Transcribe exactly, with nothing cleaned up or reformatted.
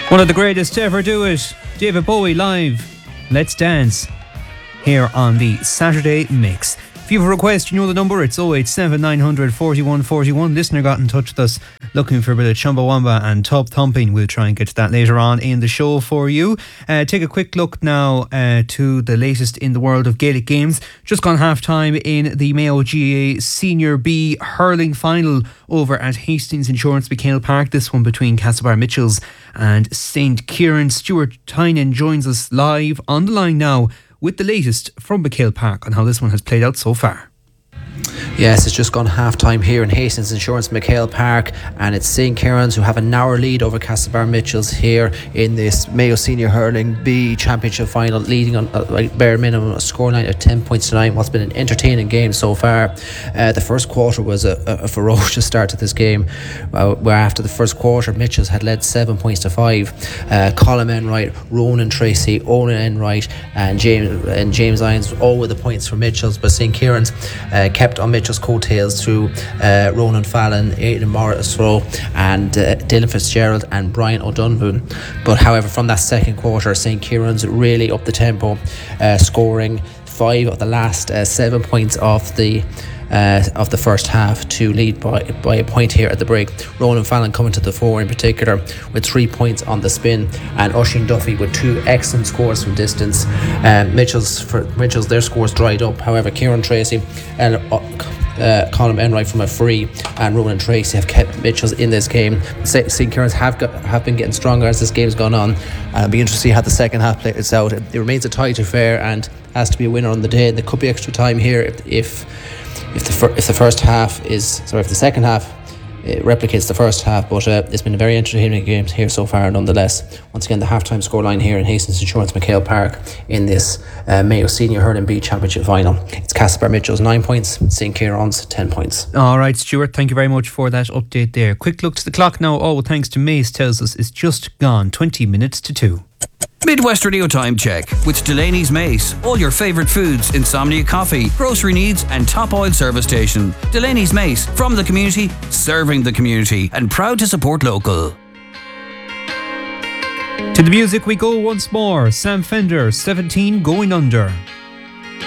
One of the greatest to ever do it, David Bowie live. Let's dance here on the Saturday Mix. If you have a request, you know the number. It's oh eight seven, nine hundred, forty-one forty-one. Listener got in touch with us looking for a bit of Chumbawamba and Tub Thumping. We'll try and get to that later on in the show for you. Uh, take a quick look now uh, to the latest in the world of Gaelic games. Just gone half time in the Mayo G A Senior B hurling final over at Hastings Insurance McHale Park. This one between Castlebar Mitchells and Saint Kieran. Stuart Tynan joins us live on the line now with the latest from McHale Park on how this one has played out so far. Yes, it's just gone half time here in Hastings Insurance McHale Park, and it's Saint Kieran's who have a narrow lead over Castlebar Mitchells here in this Mayo Senior Hurling B Championship final, leading on uh, like bare minimum a scoreline of ten points to nine. What's been an entertaining game so far. Uh, the first quarter was a, a, a ferocious start to this game, uh, where after the first quarter Mitchells had led seven points to five. Uh, Colin Enright, Ronan Tracy, Owen Enright, and James and James Lyons all with the points for Mitchells, but Saint Kieran's uh, kept on Mitchells' coattails through uh, Ronan Fallon, Aidan Morrisroe, and uh, Dylan Fitzgerald and Brian O'Donovan. But however, from that second quarter, Saint Kieran's really upped the tempo, uh, scoring five of the last uh, seven points of the Uh, of the first half to lead by by a point here at the break. Ronan Fallon coming to the fore in particular with three points on the spin, and Oisin Duffy with two excellent scores from distance. Um, Mitchells for Mitchells their scores dried up. However, Kieran Tracy and uh, uh, Colin Enright from a free and Ronan Tracy have kept Mitchells in this game. Saint Kieran's have got, have been getting stronger as this game's gone on, and it'll be interesting to see how the second half plays out. It, it remains a tight affair and has to be a winner on the day. There could be extra time here if. if If the fir- if the first half is sorry if the second half it replicates the first half, but uh, it's been a very entertaining game here so far nonetheless. Once again, the halftime scoreline here in Hastings Insurance McHale Park in this uh, Mayo Senior Hurling B Championship final. It's Castlebar Mitchells nine points, Saint Kieran's ten points. All right, Stuart, thank you very much for that update there. Quick look to the clock now. Oh, thanks to Mace tells us it's just gone twenty minutes to two. Midwest Radio Time Check with Delaney's Mace. All your favourite foods, insomnia coffee, grocery needs and top oil service station. Delaney's Mace, from the community, serving the community, and proud to support local. To the music we go once more. Sam Fender, seventeen Going Under.